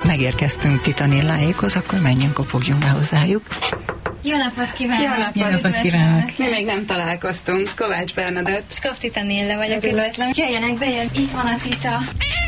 megérkeztünk Titanilláékhoz, akkor menjünk, kopogjunk be hozzájuk. Jó napot kívánok! Jó napot kívánok! Mi még nem találkoztunk. Kovács Bernadett. Skaf Titanilla vagyok, üdvözlöm. Jöjjenek be, itt van a cica.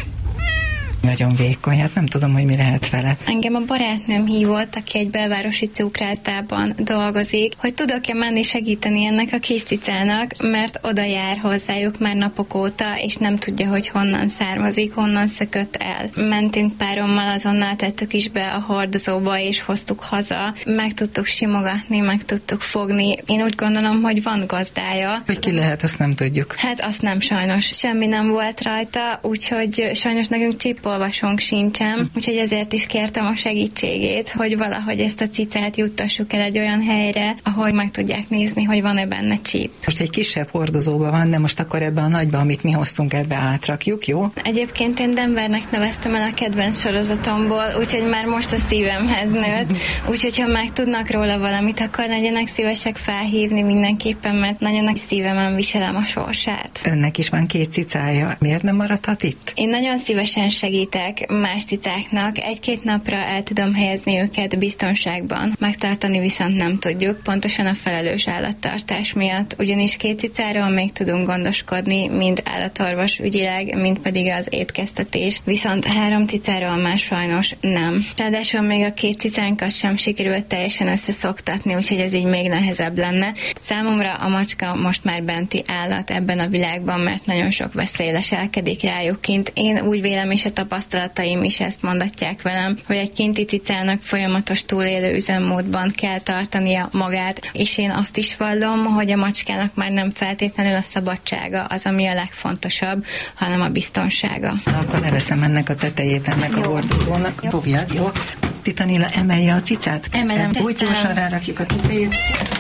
Nagyon vékony, hát nem tudom, hogy mi lehet vele. Engem a barátnőm hívott, aki egy belvárosi cukrászdában dolgozik, hogy tudok-e menni segíteni ennek a kis cicának, mert oda jár hozzájuk már napok óta, és nem tudja, hogy honnan származik, honnan szökött el. Mentünk párommal, azonnal tettük is be a hordozóba, és hoztuk haza. Meg tudtuk simogatni, meg tudtuk fogni. Én úgy gondolom, hogy van gazdája. Hogy ki lehet, azt nem tudjuk. Hát azt nem sajnos. Semmi nem volt rajta, úgyhogy sajnos nekünk csípolvasónk sincsen, úgyhogy ezért is kértem a segítségét, hogy valahogy ezt a cicát juttassuk el egy olyan helyre, ahol meg tudják nézni, hogy van-e benne csíp. Most egy kisebb hordozóban van, de most akkor ebbe a nagyba, amit mi hoztunk, ebbe átrakjuk, jó? Egyébként én Denvernek neveztem el a kedvenc sorozatomból, úgyhogy már most a szívemhez nőtt, úgyhogy ha meg tudnak róla valamit, akkor legyenek szívesek felhívni mindenképpen, mert nagyon nagy szívemen viselem a sorsát. Önnek is van 2 cicája, miért nem maradhat itt? Én nagyon szívesen segítek más cicáknak, 1-2 napra el tudom helyezni őket biztonságban. Megtartani viszont nem tudjuk, pontosan a felelős állattartás miatt, ugyanis 2 cicáról még tudunk gondoskodni, mind állatorvos ügyileg, mind pedig az étkeztetés, viszont 3 cicáról már sajnos nem. Ráadásul még a 2 cicánkat sem sikerült teljesen összeszoktatni, úgyhogy ez így még nehezebb lenne. Számomra a macska most már benti állat ebben a világban, mert nagyon sok veszély leselkedik rájuk kint. Én úgy vélem, és a tapasztalataim is ezt mondatják velem, hogy egy kinti cicának folyamatos túlélő üzemmódban kell tartania magát, és én azt is vallom, hogy a macskának már nem feltétlenül a szabadsága az, ami a legfontosabb, hanem a biztonsága. Akkor leveszem ennek a tetejét, ennek a hordozónak. Fogjad, jó? Titanilla, emelje a cicát. Emelem. Úgy gyorsan rárakjuk a tetejét.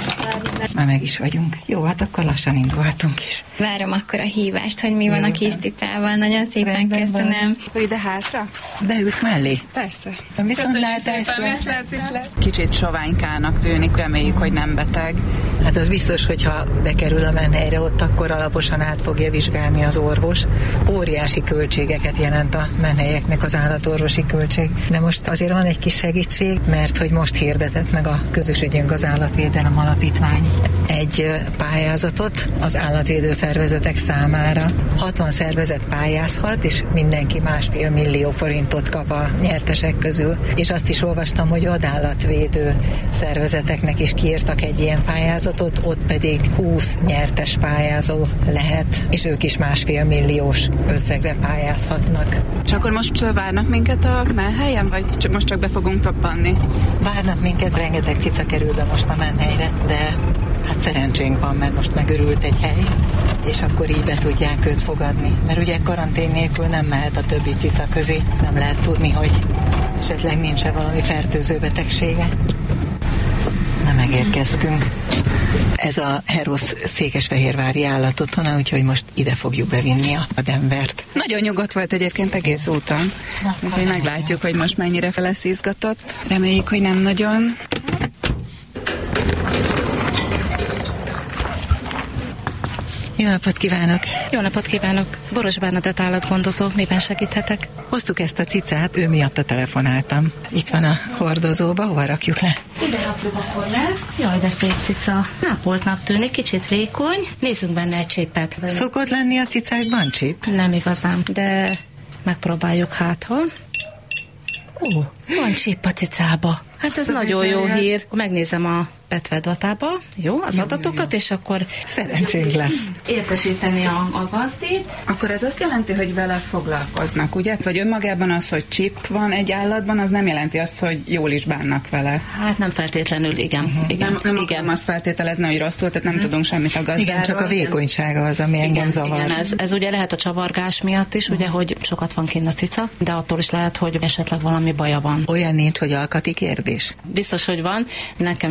Már meg is vagyunk. Jó, hát akkor lassan indulhatunk is. Várom akkor a hívást, hogy mi van a kis cicával. Nagyon szépen köszönöm. Ide hátra? Beülsz mellé? Persze. Viszontlátásra. Kicsit soványkának tűnik, reméljük, hogy nem beteg. Hát az biztos, hogy ha bekerül a menhelyre, ott akkor alaposan át fogja vizsgálni az orvos. Óriási költségeket jelent a menhelyeknek az állatorvosi költség. De most azért van egy kis segítség, mert hogy most hirdetett meg a Közös Ügyünk az Állatvédelem Alapítvány egy pályázatot az állatvédő szervezetek számára. 60 szervezet pályázhat, és mindenki 1,5 millió forintot kap a nyertesek közül. És azt is olvastam, hogy vadállatvédő szervezeteknek is kiírtak egy ilyen pályázatot, ott pedig 20 nyertes pályázó lehet, és ők is 1,5 milliós összegre pályázhatnak. És akkor most várnak minket a menhelyen, vagy most csak be fogunk toppanni? Várnak minket, rengeteg cica kerül be most a menhelyre, de hát szerencsénk van, mert most megörült egy hely, és akkor így be tudják őt fogadni. Mert ugye karantén nélkül nem mehet a többi cica közé, nem lehet tudni, hogy esetleg nincs-e valami fertőző betegsége. Na, megérkeztünk. Ez a Herosz székesfehérvári állatotthona, úgyhogy most ide fogjuk bevinni a Denvert. Nagyon nyugodt volt egyébként egész úton. Úgyhogy meglátjuk, hogy most mennyire lesz izgatott. Reméljük, hogy nem nagyon. Jó napot kívánok! Jó napot kívánok! Boros Bernadett állatgondozó, miben segíthetek? Hoztuk ezt a cicát, ő miatt telefonáltam. Itt van a hordozóba, hova rakjuk le? Ide rakjuk akkor le. Jaj, de szép cica. Nápoltnak tűnik, kicsit vékony. Nézzünk benne egy csépet. Szokott lenni a cicákban csíp? Nem igazán, de megpróbáljuk hát, ha. Ó, van csíp a cicába. Hát ez nagyon jó hír. Megnézem a petvedatába, jó, az adatokat, és akkor szerencsénk lesz. Értesíteni a gazdét. Akkor ez azt jelenti, hogy vele foglalkoznak, ugye? Vagy önmagában az, hogy csip van egy állatban, az nem jelenti azt, hogy jól is bánnak vele. Hát nem feltétlenül, igen. Nem akarom azt feltételezni, hogy rosszul, tehát nem tudunk semmit a gazdáról. Igen, csak a vékonysága az, ami engem zavar. Igen, ez ugye lehet a csavargás miatt is, ugye, hogy sokat van kint a cica, de attól is lehet, hogy esetleg valami baja van. Olyan nincs, hogy alkati kérdés? Biztos, hogy van. Nekem is 2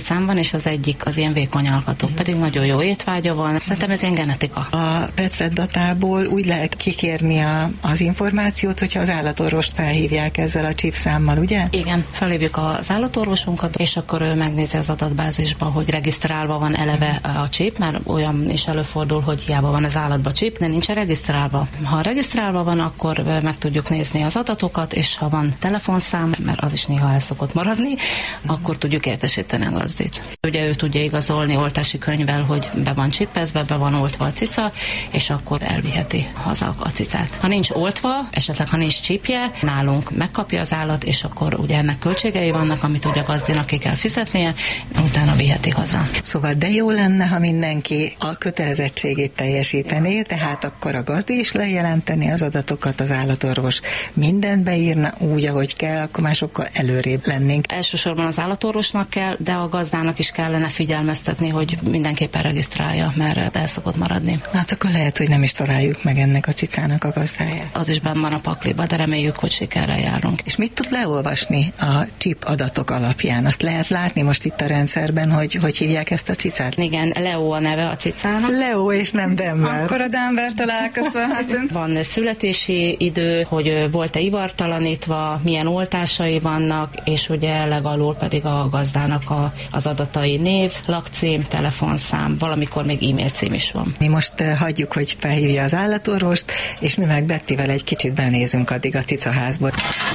cicám van, és az egyik az ilyen vékony alkatú, pedig nagyon jó étvágya van. Szerintem ez ilyen genetika. A petfetdatából úgy lehet kikérni az információt, hogyha az állatorvost felhívják ezzel a csípszámmal, ugye? Igen, felhívjuk az állatorvosunkat, és akkor ő megnézi az adatbázisba, hogy regisztrálva van eleve a csíp, mert olyan is előfordul, hogy hiába van az állatba csíp, de nincs regisztrálva. Ha regisztrálva van, akkor meg tudjuk nézni az adatokat, és ha van telefonszám, mert az is néha el szokott maradni, akkor tudjuk értesíteni a gazdit. Ugye ő tudja igazolni oltási könyvvel, hogy be van csipezve, be van oltva a cica, és akkor elviheti haza a cicát. Ha nincs oltva, esetleg ha nincs csípje, nálunk megkapja az állat, és akkor ugye ennek költségei vannak, amit ugye a gazdinak ki kell fizetnie, utána viheti haza. Szóval de jó lenne, ha mindenki a kötelezettségét teljesítené, tehát akkor a gazdi is lejelenteni az adatokat, az állatorvos mindent beírna úgy, ahogy kell, akkor már sokkal előrébb lennénk. Elsősorban az állatorvosnak kell, de a gazdának is kellene figyelmeztetni, hogy mindenképpen regisztrálja, mert el szokott maradni. Hát akkor lehet, hogy nem is találjuk meg ennek a cicának a gazdáját. Az is benn van a pakliba, de reméljük, hogy sikerrel járunk. És mit tud leolvasni a csip adatok alapján? Azt lehet látni most itt a rendszerben, hogy hívják ezt a cicát? Igen, Leo a neve a cicának. Leo és nem Denver. Akkor a Denver-től köszönhetünk. Van születési idő, hogy volt-e ivartalanítva, milyen oltásai vannak, és ugye legalul pedig a gazdának az adatai, név, lakcím, telefonszám, valamikor még e-mail cím is van. Mi most hagyjuk, hogy felhívja az állatorvost, és mi meg Bettivel egy kicsit benézünk addig a cicaházból.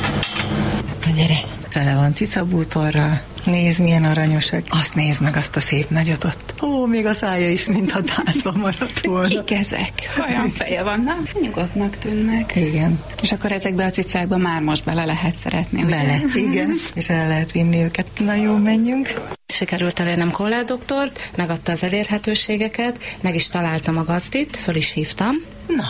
Gyere, tele van cicabútorral. Nézd, milyen aranyosak. Azt nézd meg, azt a szép nagyot ott. Ó, még a szája is, mintha tátva maradt volna. Kik ezek? Olyan feje van, nem? Nyugodtnak tűnnek. Igen. És akkor ezekbe a cicákba már most bele lehet szeretni. Bele, igen. És el lehet vinni őket. Na jó, menjünk. Sikerült elérnem kollédoktort, megadta az elérhetőségeket, meg is találtam a gazdit, föl is hívtam. Na.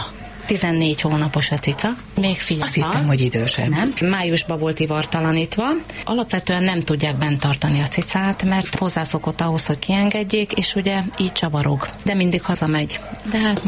14 hónapos a cica, még fiatal. Azt hittem, hogy idősebb. Nem. Májusban volt ivartalanítva. Alapvetően nem tudják bent tartani a cicát, mert hozzászokott ahhoz, hogy kiengedjék, és ugye így csavarog. De mindig hazamegy. De hát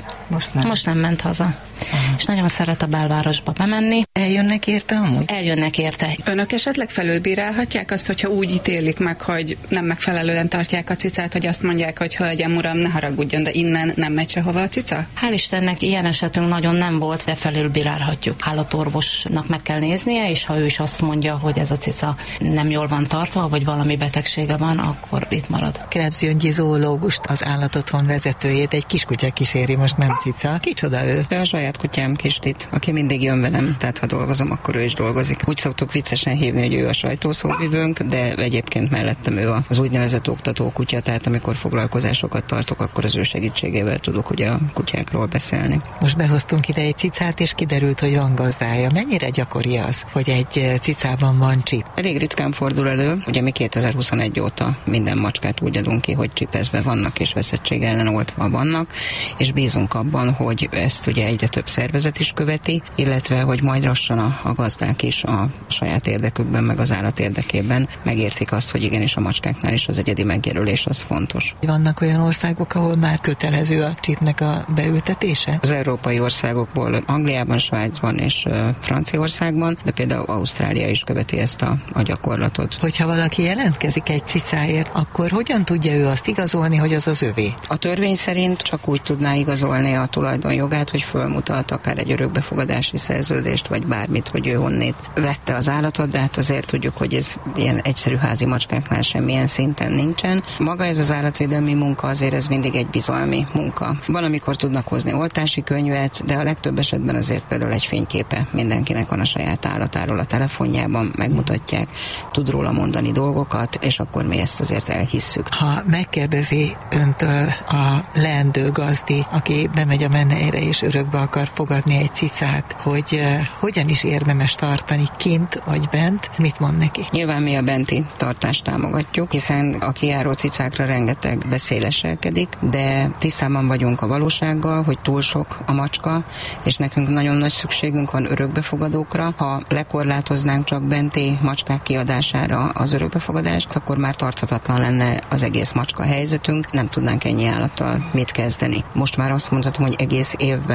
most nem ment haza. Aha. És nagyon szeret a belvárosba bemenni. Eljönnek érte amúgy? Eljönnek érte. Önök esetleg felülbírálhatják azt, hogyha úgy ítélik meg, hogy nem megfelelően tartják a cicát, hogy azt mondják, hogy hölgyem, uram, ne haragudjon, de innen nem megy sehova a cica? Hál' Istennek ilyen esetünk nagyon nem volt, de felülbírálhatjuk. Állatorvosnak meg kell néznie, és ha ő is azt mondja, hogy ez a cica nem jól van tartva, vagy valami betegsége van, akkor itt marad. Krebs Gyöngyi zoológust, az állatotthon vezetőjét egy kiskutya kíséri, most nem cica. Kicsoda ő? A saját kutyám Kistit, aki mindig jön velem, tehát ha dolgozom, akkor ő is dolgozik. Úgy szoktuk viccesen hívni, hogy ő a sajtószóvivőnk, de egyébként mellettem ő az úgynevezett oktatókutya, tehát amikor foglalkozásokat tartok, akkor az ő segítségével tudok ugye a kutyákról beszélni. Most behoztunk ide egy cicát, és kiderült, hogy van gazdája. Mennyire gyakori az, hogy egy cicában van csip? Elég ritkán fordul elő, ugye mi 2021 óta minden macskát úgy adunk ki, hogy csipezve vannak és veszettség ellen oltva vannak, és bízunk abban, hogy ezt ugye egyre több szervezet is követi, illetve hogy majd lassan a gazdák is a saját érdekükben, meg az állat érdekében megértik azt, hogy igenis a macskáknál is az egyedi megjelölés az fontos. Vannak olyan országok, ahol már kötelező a csipnek a beültetése? Az európai országokból Angliában, Svájcban és Franciaországban, de például Ausztrália is követi ezt a gyakorlatot. Hogyha valaki jelentkezik egy cicáért, akkor hogyan tudja ő azt igazolni, hogy az az övé? A törvény szerint csak úgy tudná igazolni a tulajdonjogát, hogy fölmutat akár egy örökbefogadási szerződést, vagy bármit, hogy ő honnét vette az állatot, de hát azért tudjuk, hogy ez ilyen egyszerű házi macskáknál semmilyen szinten nincsen. Maga ez az állatvédelmi munka azért ez mindig egy bizalmi munka. Valamikor tudnak hozni oltási könyvet, de a legtöbb esetben azért például egy fényképe mindenkinek van a saját állatáról a telefonjában, megmutatják, tud róla mondani dolgokat, és akkor mi ezt azért elhisszük. Ha megkérdezi öntől a leendő gazdi, aki bemegy a menhelyre és örökbe akar fogadni egy cicát, hogy hogyan is érdemes tartani kint vagy bent, mit mond neki? Nyilván mi a benti tartást támogatjuk, hiszen a kijáró cicákra rengeteg beszéleselkedik, de tisztában vagyunk a valósággal, hogy túl sok a macska, és nekünk nagyon nagy szükségünk van örökbefogadókra. Ha lekorlátoznánk csak benti macskák kiadására az örökbefogadást, akkor már tarthatatlan lenne az egész macska helyzetünk, nem tudnánk ennyi állattal mit kezdeni. Most már azt mondhatom, hogy egész évben 2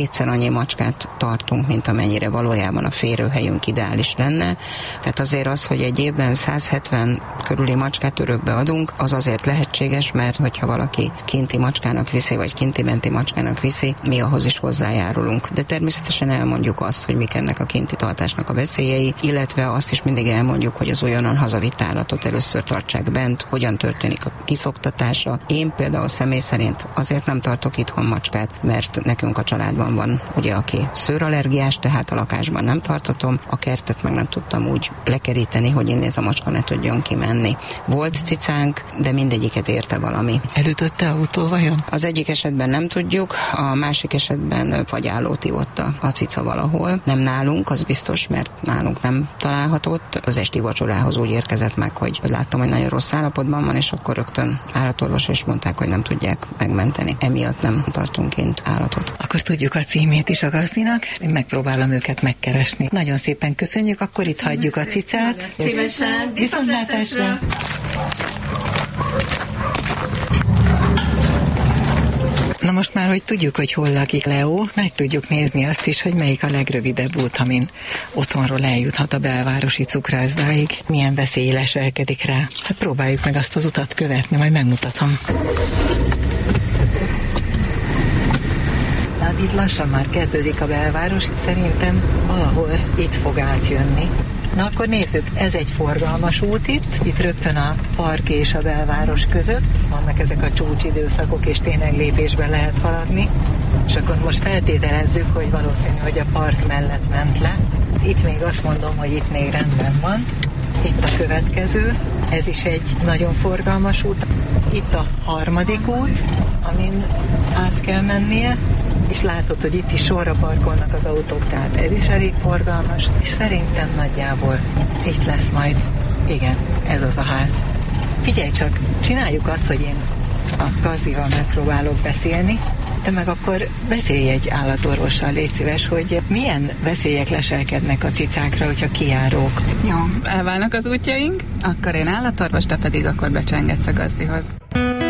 4-szer annyi macskát tartunk, mint amennyire valójában a férőhelyünk ideális lenne. Tehát azért az, hogy egy évben 170 körüli macskát örökbe adunk, az azért lehetséges, mert hogyha valaki kinti macskának viszi, vagy kinti-benti macskának viszi, mi ahhoz is hozzájárulunk. De természetesen elmondjuk azt, hogy mik ennek a kinti tartásnak a veszélyei, illetve azt is mindig elmondjuk, hogy az olyanon hazavitt állatot először tartsák bent, hogyan történik a kiszoktatása. Én például személy szerint azért nem tartok itthon macskát, mert nekünk a családban van ugye, aki szőrallergiás, tehát a lakásban nem tartatom, a kertet meg nem tudtam úgy lekeríteni, hogy innét a macska ne tudjon kimenni. Volt cicánk, de mindegyiket érte valami. Elütötte autó vajon? Az egyik esetben nem tudjuk, a másik esetben fagyállót ivott a cica valahol. Nem nálunk, az biztos, mert nálunk nem találhatott. Az esti vacsorához úgy érkezett meg, hogy láttam, hogy nagyon rossz állapotban van, és akkor rögtön állatorvos, és mondták, hogy nem tudják megmenteni. Emiatt nem tartunk kint állatot. Akkor tudjuk a címét is a gazdinak. Én megpróbálom őket megkeresni. Nagyon szépen köszönjük, akkor itt hagyjuk a cicát. Szívesen. Viszontlátásra! Na most már, hogy tudjuk, hogy hol lakik Leo, meg tudjuk nézni azt is, hogy melyik a legrövidebb út, amin otthonról eljuthat a belvárosi cukrászdáig. Milyen veszély leselkedik rá. Hát próbáljuk meg azt az utat követni, majd megmutatom. Hát itt lassan már kezdődik a belváros, szerintem valahol itt fog átjönni. Na akkor nézzük, ez egy forgalmas út itt rögtön a park és a belváros között. Vannak ezek a csúcsidőszakok, és tényleg lépésben lehet haladni. És akkor most feltételezzük, hogy valószínű, hogy a park mellett ment le. Itt még azt mondom, hogy itt még rendben van. Itt a következő, ez is egy nagyon forgalmas út. Itt a harmadik út, amin át kell mennie, és látod, hogy itt is sorra parkolnak az autók, tehát ez is elég forgalmas, és szerintem nagyjából itt lesz majd. Igen, ez az a ház. Figyelj csak, csináljuk azt, hogy én a gazdival megpróbálok beszélni, de meg akkor beszélj egy állatorvossal, légy szíves, hogy milyen veszélyek leselkednek a cicákra, hogyha kijárók. Jó, elválnak az útjaink, akkor én állatorvos, te pedig akkor becsengetsz a gazdihoz.